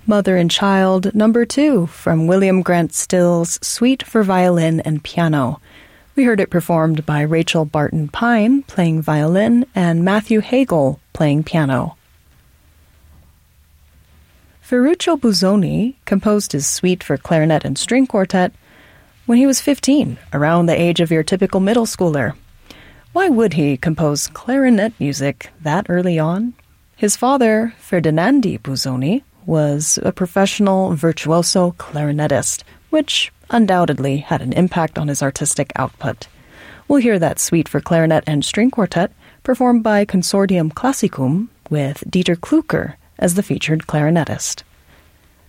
Mother and Child, number 2, from William Grant Still's Suite for Violin and Piano. We heard it performed by Rachel Barton Pine, playing violin, and Matthew Hagel, playing piano. Ferruccio Busoni composed his Suite for Clarinet and String Quartet when he was 15, around the age of your typical middle schooler. Why would he compose clarinet music that early on? His father, Ferdinandi Busoni, was a professional virtuoso clarinetist, which undoubtedly had an impact on his artistic output. We'll hear that Suite for Clarinet and String Quartet performed by Consortium Classicum with Dieter Klücker as the featured clarinetist.